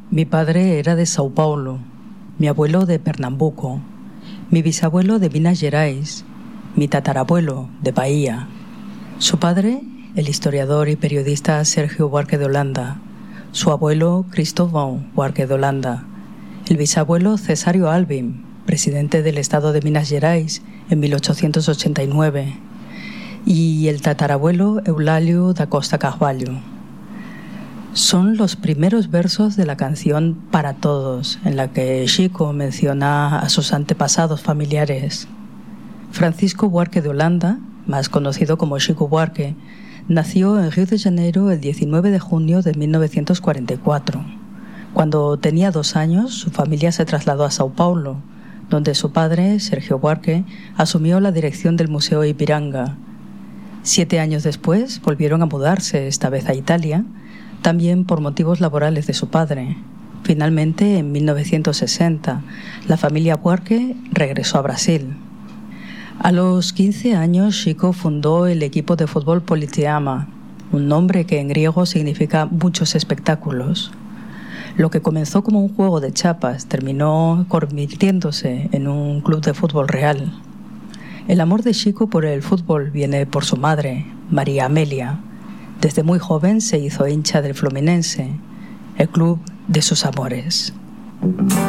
Mi padre era de Sao Paulo, mi abuelo de Pernambuco, mi bisabuelo de Minas Gerais, mi tatarabuelo de Bahía. Su padre, el historiador y periodista Sergio Buarque de Holanda, su abuelo Cristóvão Buarque de Holanda, el bisabuelo Cesário Alvim, presidente del estado de Minas Gerais en 1889, y el tatarabuelo Eulálio da Costa Carvalho. Son los primeros versos de la canción Para Todos, en la que Chico menciona a sus antepasados familiares. Francisco Buarque de Holanda, más conocido como Chico Buarque, nació en Río de Janeiro el 19 de junio de 1944. Cuando tenía 2 años, su familia se trasladó a Sao Paulo, donde su padre, Sergio Buarque, asumió la dirección del Museo Ipiranga. 7 años después volvieron a mudarse, esta vez a Italia, también por motivos laborales de su padre. Finalmente, en 1960, la familia Buarque regresó a Brasil. A los 15 años, Chico fundó el equipo de fútbol Politeama, un nombre que en griego significa muchos espectáculos. Lo que comenzó como un juego de chapas terminó convirtiéndose en un club de fútbol real. El amor de Chico por el fútbol viene por su madre, María Amelia. Desde muy joven se hizo hincha del Fluminense, el club de sus amores.